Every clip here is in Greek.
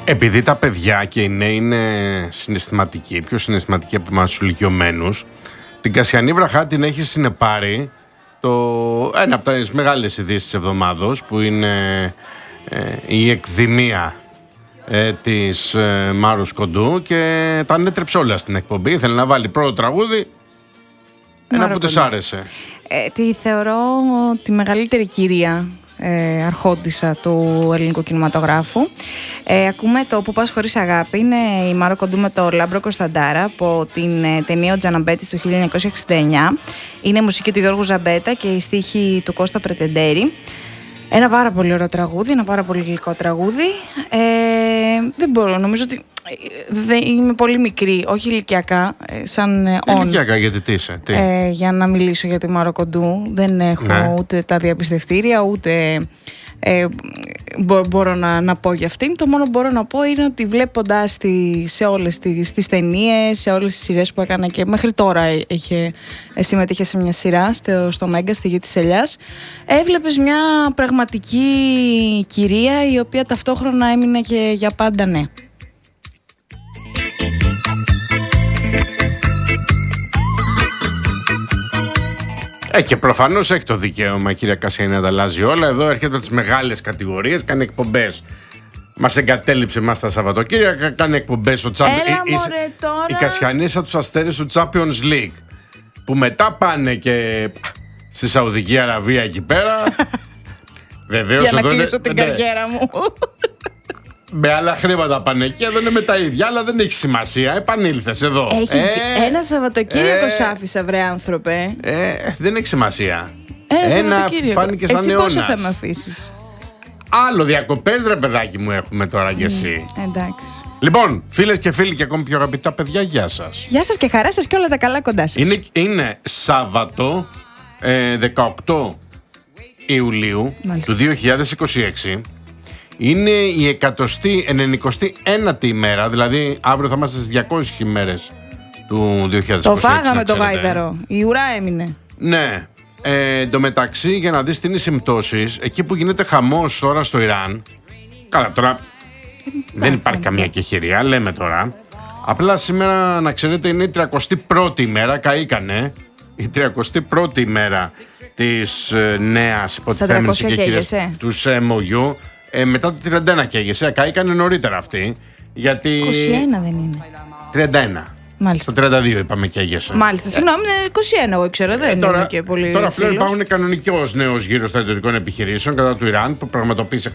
Επειδή τα παιδιά και οι νέοι είναι συναισθηματικοί, πιο συναισθηματικοί από εμάς τους ηλικιωμένους, την Κασιανή Βραχά την έχει συνεπάρει ένα από τις μεγάλες ειδήσεις της εβδομάδος, που είναι η εκδημία της Μάρους Κοντού, και τα ανέτρεψε όλα στην εκπομπή. Ήθελε να βάλει πρώτο τραγούδι, ένα που της άρεσε. Τη θεωρώ τη μεγαλύτερη κυρία αρχόντισσα του ελληνικού κινηματογράφου. Ακούμε το «Που πας χωρίς αγάπη». Είναι η Μάρο Κοντού με το Λάμπρο Κωνσταντάρα από την ταινία «Ο Τζαναμπέτης» του 1969. Είναι η μουσική του Γιώργου Ζαμπέτα και η στίχη του Κώστα Πρετεντέρη. Ένα πάρα πολύ ωραίο τραγούδι, ένα πάρα πολύ γλυκό τραγούδι. Δεν μπορώ, νομίζω ότι είμαι πολύ μικρή, όχι ηλικιακά, σαν ηλικιακά, γιατί τι είσαι, για να μιλήσω για τη Μάρο Κοντού. Δεν έχω ούτε τα διαπιστευτήρια, ούτε μπορώ να πω για αυτήν. Το μόνο που μπορώ να πω είναι ότι βλέποντάς τη σε όλες τις ταινίες, σε όλες τις σειρές που έκανα, και μέχρι τώρα συμμετείχε σε μια σειρά στο Μέγκα, στη Γη της Ελιάς, έβλεπες μια πραγματική κυρία, η οποία ταυτόχρονα έμεινε και για πάντα Και προφανώς έχει το δικαίωμα η κυρία Κασιανή να τα αλλάζει όλα. Εδώ έρχεται με τις μεγάλες κατηγορίες, κάνει εκπομπές. Μας εγκατέλειψε εμάς τα Σαββατοκύριακα, κάνει εκπομπές στο η Κασιανή σαν τους αστέρες του Champions League, που μετά πάνε και στη Σαουδική Αραβία εκεί πέρα. Βεβαίως, για να κλείσω την καριέρα μου. Με άλλα χρήματα πάνε εκεί, εδώ είναι με τα ίδια, αλλά δεν έχει σημασία. Επανήλθες εδώ. Ένα Σαββατοκύριακο σ' άφησα, βρε άνθρωπε. Δεν έχει σημασία. Ένα φάνηκε σαν εσύ αιώνας. Πόσο θα με αφήσεις? Άλλο διακοπές, ρε παιδάκι μου, έχουμε τώρα κι εσύ. Εντάξει. Λοιπόν, φίλες και φίλοι και ακόμη πιο αγαπητά παιδιά, γεια σας. Γεια σας και χαρά σας και όλα τα καλά κοντά σας. Είναι Σάββατο 18 Ιουλίου του 2026. Είναι η 199η ημέρα, δηλαδή αύριο θα είμαστε στις 200 ημέρες του 2026. Το φάγαμε το γάιδαρο, η ουρά έμεινε. Ναι. Εν τω μεταξύ, για να δεις τι είναι οι συμπτώσεις, εκεί που γίνεται χαμός τώρα στο Ιράν. Καλά, τώρα δεν υπάρχει καμία κεχηρία, λέμε τώρα. Απλά σήμερα, να ξέρετε, είναι η 31η ημέρα, καήκανε. Η 31η ημέρα της νέας υποτιθέμενης οικιακήρας του MOU. Μετά το 31 καίγεσαι, καήκανε νωρίτερα αυτή. Γιατί 21 δεν είναι. 31. Μάλιστα. Στο 32 είπαμε καίγεσαι. Μάλιστα, συγγνώμη, είναι 21 εγώ ξέρω, δεν είναι και πολύ. Τώρα πλέον υπάρχουν κανονικός νέος γύρος στρατιωτικών επιχειρήσεων κατά του Ιράν, που πραγματοποίησαν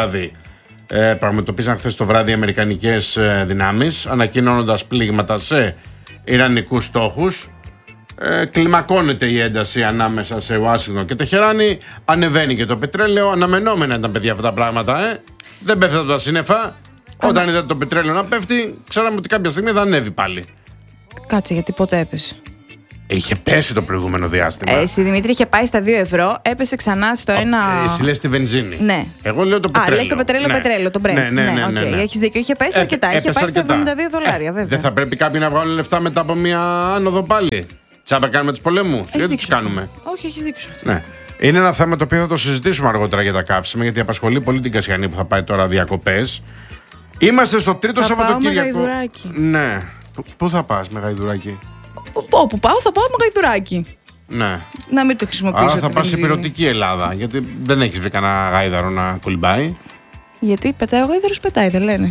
χθες το βράδυ οι αμερικανικές δυνάμεις, ανακοινώνοντας πλήγματα σε ιρανικούς στόχους. Κλιμακώνεται η ένταση ανάμεσα σε Ουάσιγκτον και Τεχεράνη. Ανεβαίνει και το πετρέλαιο. Αναμενόμενα ήταν, παιδιά, αυτά τα πράγματα. Δεν πέφτουν από τα σύννεφα. Όταν είδατε το πετρέλαιο να πέφτει, ξέραμε ότι κάποια στιγμή θα ανέβει πάλι. Κάτσε, γιατί πότε έπεσε? Είχε πέσει το προηγούμενο διάστημα. Εσύ, Δημήτρη, είχε πάει στα 2 ευρώ, έπεσε ξανά στο 1. Εσύ λες τη βενζίνη. Ναι. Εγώ λέω το πετρέλαιο. Λες το πετρέλαιο, το Brent. Ναι. Έχεις δίκιο, είχε πέσει αρκετά. Είχε πάει στα 72 δολάρια, βέβαια. Δεν θα πρέπει κάποιοι να βγάλουν λεφτά μετά από μια άνοδο πάλι? Τσάμπα κάνουμε τους πολέμους? Γιατί τους κάνουμε? Όχι, έχεις δίκιο. Ναι. Είναι ένα θέμα το οποίο θα το συζητήσουμε αργότερα για τα καύσιμα, γιατί απασχολεί πολύ την Κασιανή που θα πάει τώρα διακοπές. Είμαστε στο τρίτο Σαββατοκύριακο. Ναι. Πού θα πας με γαϊδουράκι? Όπου πάω θα πάω με γαϊδουράκι. Ναι. Να μην το χρησιμοποιήσω. Άρα θα πας σε πυρωτική Ελλάδα, γιατί δεν έχεις βρει κανένα γάιδαρο να κολυμπάει. Γιατί πετάει ο γάιδαρος, πετάει, δεν λένε.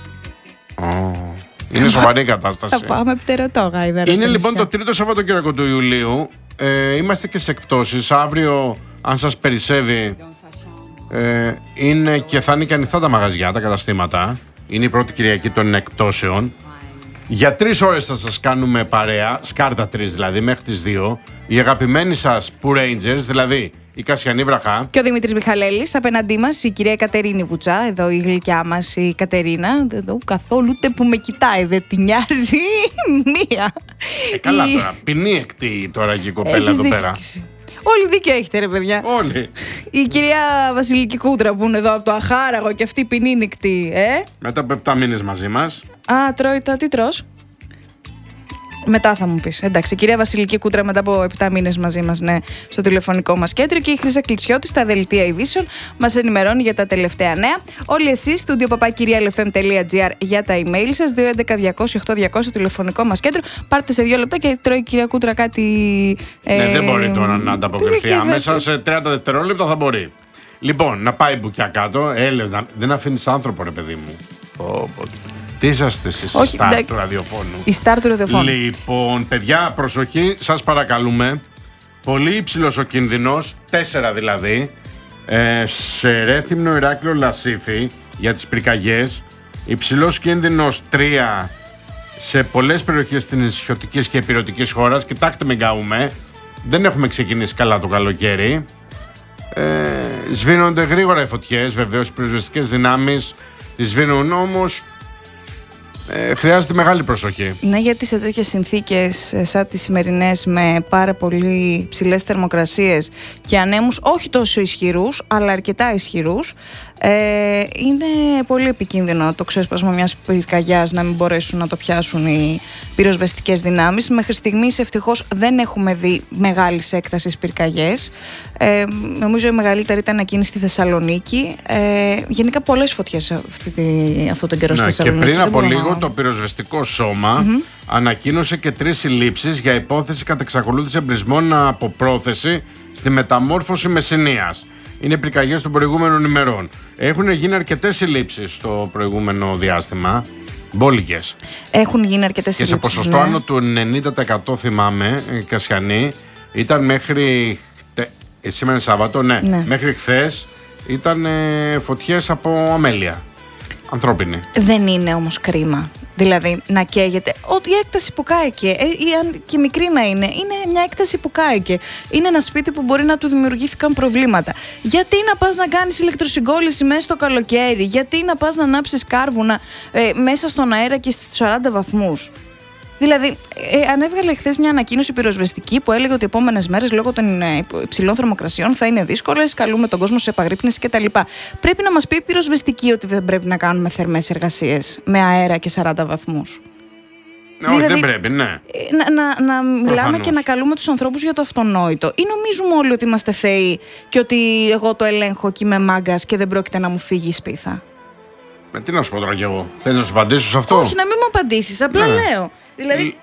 Είναι σοβαρή κατάσταση. Θα πάμε πτερωτό γάιδαρο. Είναι λοιπόν το τρίτο Σαββατοκύριακο του Ιουλίου. Είμαστε και σε εκπτώσεις. Αύριο, αν σας περισσεύει, είναι και θα είναι και ανοιχτά τα μαγαζιά, τα καταστήματα. Είναι η πρώτη Κυριακή των εκπτώσεων. Για 3 ώρες θα σας κάνουμε παρέα, σκάρτα 3 δηλαδή, μέχρι τις 2. Οι αγαπημένοι σας Poo Rangers, δηλαδή η Κασιανή Βραχά. Και ο Δημήτρης Μιχαλέλης. Απέναντί μας η κυρία Κατερίνη Βουτσά, εδώ η γλυκιά μας η Κατερίνα. Εδώ καθόλου ούτε που με κοιτάει, δεν τη νοιάζει μία. Καλά τώρα, ποινίεκτη τώρα και η κοπέλα εδώ πέρα. Όλοι δίκιο έχετε, ρε παιδιά. Όλοι. Η κυρία Βασιλική Κούτρα που είναι εδώ από το Αχάραγο και αυτή ποινίνικτη, Μετά από 7 μήνες μαζί μας. Τρώει τα, τι τρως? Μετά θα μου πεις. Εντάξει, η κυρία Βασιλική Κούτρα μετά από 7 μήνες μαζί μας, ναι, στο τηλεφωνικό μας κέντρο, και η Χρύσα Κλιτσιώτη στα δελτία ειδήσεων μας ενημερώνει για τα τελευταία νέα. Όλοι εσείς, studio@lfm.gr για τα email σας, 211-200-8200 στο τηλεφωνικό μας κέντρο. Πάρτε σε 2 λεπτά και τρώει η κυρία Κούτρα κάτι. Ναι, δεν μπορεί τώρα να ανταποκριθεί. Αμέσα σε 30 δευτερόλεπτα θα μπορεί. Λοιπόν, να πάει μπουκιά κάτω. Δεν αφήνεις άνθρωπο, ρε παιδί μου. Τι είσαστε εσείς, η στάρ του ραδιοφώνου. Η στάρ του ραδιοφώνου. Λοιπόν, παιδιά, προσοχή, σας παρακαλούμε. Πολύ υψηλός ο κίνδυνος, 4 δηλαδή, σε Ρέθυμνο, Ηράκλειο, Λασίθι για τις πυρκαγιές. Υψηλός κίνδυνος 3 σε πολλές περιοχές της νησιωτικής και ηπειρωτικής χώρας. Κοιτάξτε, μην καούμε. Δεν έχουμε ξεκινήσει καλά το καλοκαίρι. Σβήνονται γρήγορα οι φωτιές, βεβαίως οι πυροσβεστικές δυνάμεις τις σβήνουν, όμως χρειάζεται μεγάλη προσοχή. Ναι, γιατί σε τέτοιες συνθήκες σαν τις σημερινές, με πάρα πολύ ψηλές θερμοκρασίες και ανέμους όχι τόσο ισχυρούς, αλλά αρκετά ισχυρούς, είναι πολύ επικίνδυνο το ξέσπασμα μιας πυρκαγιάς να μην μπορέσουν να το πιάσουν οι πυροσβεστικές δυνάμεις. Μέχρι στιγμής ευτυχώς δεν έχουμε δει μεγάλης έκτασης πυρκαγιές. Νομίζω η μεγαλύτερη ήταν εκείνη στη Θεσσαλονίκη. Γενικά πολλές φωτιές αυτό τον καιρό στη Θεσσαλονίκη. Και πριν από λίγο το πυροσβεστικό σώμα ανακοίνωσε και 3 συλλήψεις για υπόθεση κατά εξακολούθηση εμπρισμών από πρόθεση στη μεταμόρφωση Μεσσηνίας. Είναι πυρκαγιές των προηγούμενων ημερών. Έχουν γίνει αρκετές συλλήψεις στο προηγούμενο διάστημα. Μπόλικες. Έχουν γίνει αρκετές συλλήψεις. Και σε ποσοστό άνω του 90% θυμάμαι, Κασιανή, ήταν μέχρι. Σήμερα είναι Σάββατο, ναι. Μέχρι χθες ήταν φωτιές από αμέλεια. Ανθρώπινη. Δεν είναι όμως κρίμα. Δηλαδή να καίγεται. Η έκταση που κάηκε, ή αν και μικρή να είναι μια έκταση που κάηκε. Είναι ένα σπίτι που μπορεί να του δημιουργήθηκαν προβλήματα. Γιατί να πας να κάνεις ηλεκτροσυγκόλληση μέσα στο καλοκαίρι, γιατί να πας να ανάψεις κάρβουνα μέσα στον αέρα και στις 40 βαθμούς. Δηλαδή, ανέβγαλε χθες μια ανακοίνωση πυροσβεστική που έλεγε ότι οι επόμενες μέρες λόγω των υψηλών θερμοκρασιών θα είναι δύσκολες. Καλούμε τον κόσμο σε επαγρύπνηση κτλ. Πρέπει να μας πει η πυροσβεστική ότι δεν πρέπει να κάνουμε θερμές εργασίες με αέρα και 40 βαθμούς. Όχι, δηλαδή, δεν πρέπει, ναι. Να μιλάμε και να καλούμε τους ανθρώπους για το αυτονόητο. Ή νομίζουμε όλοι ότι είμαστε θεοί και ότι εγώ το ελέγχω και είμαι μάγκας και δεν πρόκειται να μου φύγει η σπίθα. Τι να σου πω τώρα κι εγώ. Θέλεις να σου απαντήσω σε αυτό? Όχι, να μην μου απαντήσεις. Απλά λέω. Δηλαδή,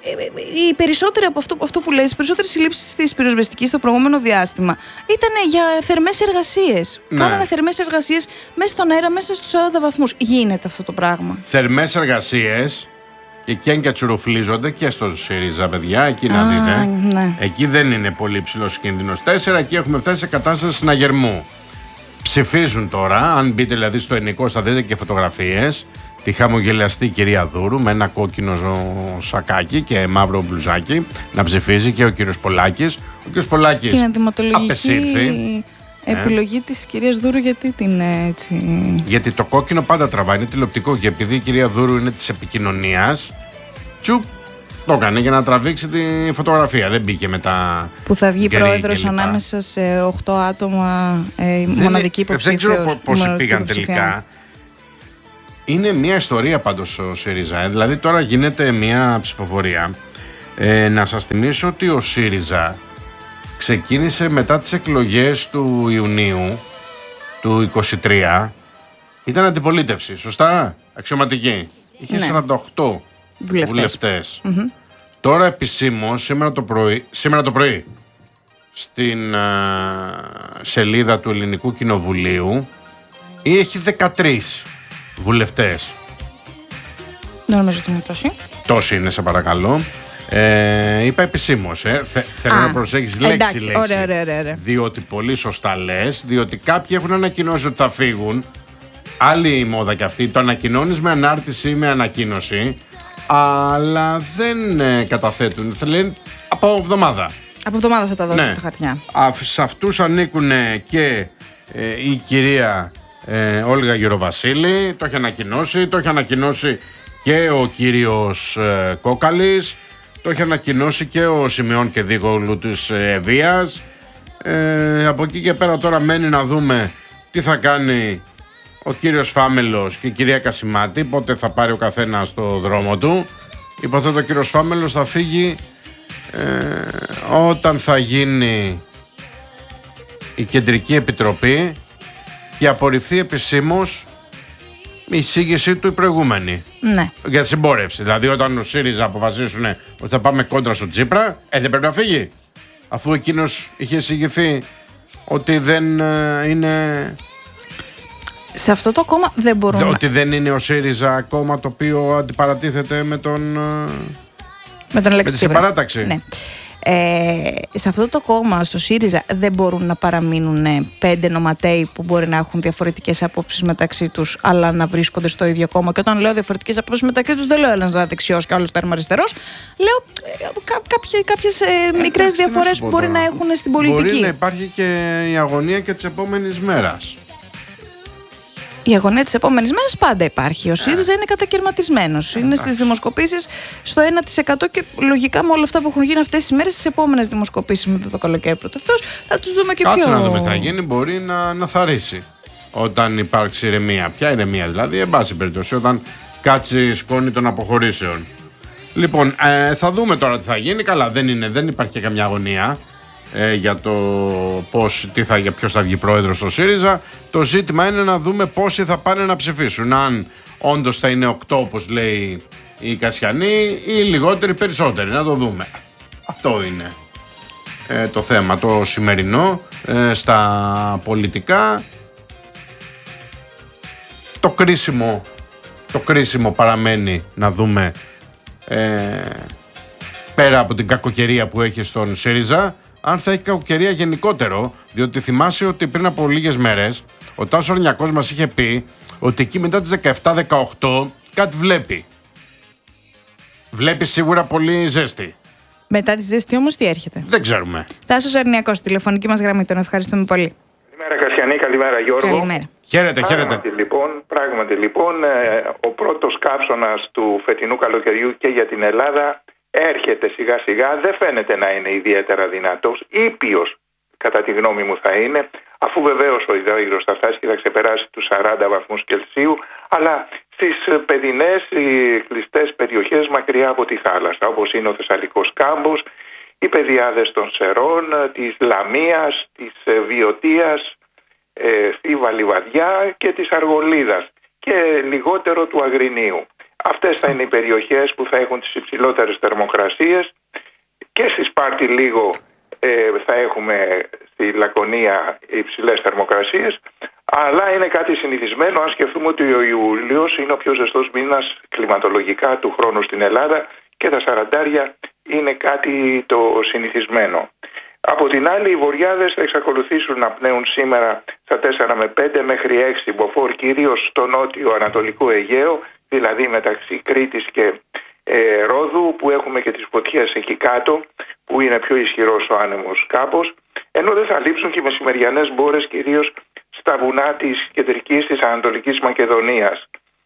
οι περισσότεροι από αυτό που λες, οι περισσότερες συλλήψεις της πυροσβεστικής στο προηγούμενο διάστημα ήταν για θερμές εργασίες. Κάνανε θερμές εργασίες μέσα στον αέρα, μέσα στους 40 βαθμούς. Γίνεται αυτό το πράγμα. Θερμές εργασίες και τσουροφλίζονται και στο ΣΥΡΙΖΑ, παιδιά. Εκεί να δείτε. Ναι. Εκεί δεν είναι πολύ ψηλός κίνδυνος. 4, εκεί έχουμε φτάσει σε κατάσταση συναγερμού. Ψηφίζουν τώρα. Αν μπείτε δηλαδή στο ελληνικό, θα δείτε και φωτογραφίες. Τη χαμογελαστή κυρία Δούρου με ένα κόκκινο σακάκι και μαύρο μπλουζάκι να ψηφίζει, και ο κύριος Πολάκης. Ο κύριος Πολάκης απεσύρθη. Επιλογή της κυρίας Δούρου, γιατί την έτσι? Γιατί το κόκκινο πάντα τραβάει, είναι τηλεοπτικό, και επειδή η κυρία Δούρου είναι της επικοινωνίας, τσουπ, το έκανε για να τραβήξει τη φωτογραφία. Δεν μπήκε μετά. Που θα βγει πρόεδρος ανάμεσα σε 8 άτομα, μοναδική υποψήφιος. Δεν ξέρω πόσοι πήγαν τελικά. Είναι μια ιστορία πάντως ο ΣΥΡΙΖΑ. Δηλαδή τώρα γίνεται μια ψηφοφορία. Να σας θυμίσω ότι ο ΣΥΡΙΖΑ ξεκίνησε μετά τις εκλογές του Ιουνίου του 23. Ήταν αντιπολίτευση, σωστά? Αξιωματική. Είχε 48 βουλευτές. Τώρα επισήμως, σήμερα το πρωί, στην σελίδα του Ελληνικού Κοινοβουλίου έχει 13 βουλευτές. Δεν νομίζω ότι είναι τόσοι. Τόσοι είναι, σε παρακαλώ. Είπα επισήμως. Θέλω να προσέχεις λέξη. Ωραία. Διότι πολύ σωστά λες, διότι κάποιοι έχουν ανακοινώσει ότι θα φύγουν. Άλλη η μόδα κι αυτή. Το ανακοινώνεις με ανάρτηση ή με ανακοίνωση, αλλά δεν καταθέτουν. Θα λένε από εβδομάδα. Από εβδομάδα θα τα δώσουν τα χαρτιά. Σε αυτούς ανήκουν και η κυρία Όλγα Γεροβασίλη, το έχει ανακοινώσει και ο κύριος Κόκαλης, το έχει ανακοινώσει και ο Σιμεών και Δίγολου της Ευβίας. Από εκεί και πέρα τώρα μένει να δούμε τι θα κάνει ο κύριος Φάμελος και η κυρία Κασιμάτη, πότε θα πάρει ο καθένας στο δρόμο του. υποθέτω ο κύριος Φάμελος θα φύγει όταν θα γίνει η Κεντρική Επιτροπή και απορριφθεί επισήμως η εισήγησή του η προηγούμενη. Ναι. Για τη συμπόρευση. Δηλαδή, όταν ο ΣΥΡΙΖΑ αποφασίσουν ότι θα πάμε κόντρα στον Τσίπρα, δεν πρέπει να φύγει. Αφού εκείνος είχε εισηγηθεί ότι δεν είναι. Σε αυτό το κόμμα δεν μπορούν. Ότι δεν είναι ο ΣΥΡΙΖΑ κόμμα το οποίο αντιπαρατίθεται με τη συμπαράταξη. Ναι. Σε αυτό το κόμμα, στο ΣΥΡΙΖΑ, δεν μπορούν να παραμείνουν 5 νοματέοι που μπορεί να έχουν διαφορετικές απόψεις μεταξύ τους, αλλά να βρίσκονται στο ίδιο κόμμα. Και όταν λέω διαφορετικές απόψεις μεταξύ τους, δεν λέω ένας δεξιός και άλλος αριστερός. Λέω κάποιες μικρές διαφορές που μπορεί να έχουν στην πολιτική. Μπορεί να υπάρχει και η αγωνία και της επόμενης μέρας. Η αγωνία της επόμενης μέρας πάντα υπάρχει. Ο ΣΥΡΙΖΑ είναι κατακαιρματισμένος. Είναι στις δημοσκοπήσεις στο 1% και λογικά με όλα αυτά που έχουν γίνει αυτές τις μέρες, στις επόμενες δημοσκοπήσεις μετά το καλοκαίρι πρωτευτός, θα τους δούμε και Κάτσε να δούμε τι θα γίνει. Μπορεί να θαρρήσει όταν υπάρξει ηρεμία. Ποια ηρεμία δηλαδή, εν πάση περιπτώσει, όταν κάτσει η σκόνη των αποχωρήσεων. Λοιπόν, θα δούμε τώρα τι θα γίνει. Καλά, δεν υπάρχει και καμιά αγωνία για το για ποιος θα βγει πρόεδρος στο ΣΥΡΙΖΑ. Το ζήτημα είναι να δούμε πόσοι θα πάνε να ψηφίσουν. Αν όντως θα είναι 8 όπως λέει η Κασιανή ή λιγότεροι περισσότεροι. Να το δούμε. Αυτό είναι το θέμα το σημερινό στα πολιτικά. Το κρίσιμο παραμένει να δούμε πέρα από την κακοκαιρία που έχει στον ΣΥΡΙΖΑ, αν θα έχει κακοκαιρία γενικότερο, διότι θυμάσαι ότι πριν από λίγες μέρες ο Τάσος Ορνιακός μας είχε πει ότι εκεί μετά τις 17-18 κάτι βλέπει. Βλέπει σίγουρα πολύ ζέστη. Μετά τη ζέστη όμως τι έρχεται? Δεν ξέρουμε. Τάσος Ορνιακός, τηλεφωνική μας γραμμή, τον ευχαριστούμε πολύ. Καλημέρα Κασιανή, καλημέρα Γιώργο. Καλημέρα. Χαίρετε. Πράγματι λοιπόν, ο πρώτος καύσωνας του φετινού καλοκαιριού και για την Ελλάδα έρχεται σιγά σιγά, δεν φαίνεται να είναι ιδιαίτερα δυνατός, ήπιος κατά τη γνώμη μου θα είναι, αφού βεβαίως ο υδρόυγρος θα φτάσει και θα ξεπεράσει τους 40 βαθμούς Κελσίου, αλλά στις παιδινές κλειστές περιοχές μακριά από τη θάλασσα, όπως είναι ο Θεσσαλικός κάμπος, οι πεδιάδες των Σερών, της Λαμίας, της Βιωτίας, Θήβα Λιβαδιά και της Αργολίδας και λιγότερο του Αγρινίου. Αυτές θα είναι οι περιοχές που θα έχουν τις υψηλότερες θερμοκρασίες και στη Σπάρτη λίγο θα έχουμε στη Λακωνία υψηλές θερμοκρασίες, αλλά είναι κάτι συνηθισμένο αν σκεφτούμε ότι ο Ιούλιος είναι ο πιο ζεστός μήνας κλιματολογικά του χρόνου στην Ελλάδα και τα 40 είναι κάτι το συνηθισμένο. Από την άλλη, οι βοριάδες θα εξακολουθήσουν να πνέουν σήμερα στα 4 με 5 μέχρι 6 μποφόρ, κυρίως στο νότιο ανατολικό Αιγαίο, δηλαδή μεταξύ Κρήτης και Ρόδου, που έχουμε και τις φωτιές εκεί κάτω, που είναι πιο ισχυρός ο άνεμος κάπως, ενώ δεν θα λείψουν και οι μεσημεριανές μπόρες, κυρίως στα βουνά της κεντρικής της Ανατολικής Μακεδονίας.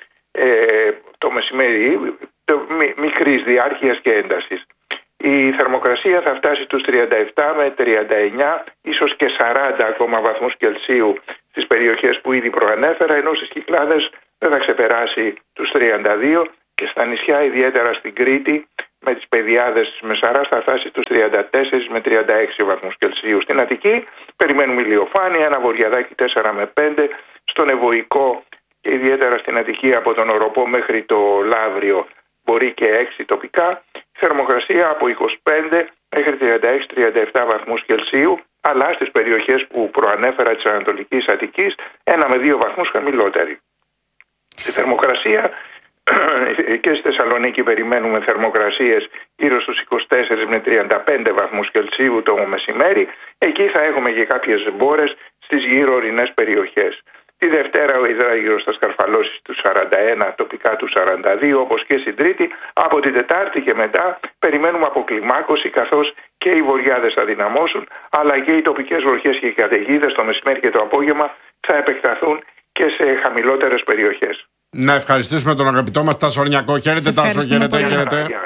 Το μεσημέρι μικρής διάρκειας και έντασης. Η θερμοκρασία θα φτάσει στους 37 με 39, ίσως και 40 ακόμα βαθμούς Κελσίου στις περιοχές που ήδη προανέφερα, ενώ στις Κυκλάδες δεν θα ξεπεράσει τους 32 και στα νησιά, ιδιαίτερα στην Κρήτη, με τις πεδιάδες της Μεσαράς θα φτάσει στους 34 με 36 βαθμούς Κελσίου. Στην Αττική περιμένουμε ηλιοφάνεια, ένα βοριαδάκι 4 με 5, στον Ευωικό και ιδιαίτερα στην Αττική από τον Οροπό μέχρι το Λαύριο μπορεί και 6 τοπικά. Θερμοκρασία από 25 μέχρι 36-37 βαθμούς Κελσίου, αλλά στις περιοχές που προανέφερα της Ανατολικής Αττικής 1 με 2 βαθμούς χαμηλότερη. Στη θερμοκρασία και στη Θεσσαλονίκη περιμένουμε θερμοκρασίες γύρω στους 24 με 35 βαθμούς Κελσίου το μεσημέρι. Εκεί θα έχουμε και κάποιες μπόρες στις γύρω ορεινές περιοχές. Τη Δευτέρα ο υδράγυρος θα σκαρφαλώσει στους 41, τοπικά τους 42, όπως και στην Τρίτη. Από την Τετάρτη και μετά περιμένουμε αποκλιμάκωση, καθώς και οι βοριάδες θα δυναμώσουν, αλλά και οι τοπικές βροχές και οι καταιγίδες το μεσημέρι και το απόγευμα θα επεκταθούν και σε χαμηλότερες περιοχές. Να ευχαριστήσουμε τον αγαπητό μας Τάσο Ορνιακό. Χαίρετε Τάσο, χαίρετε.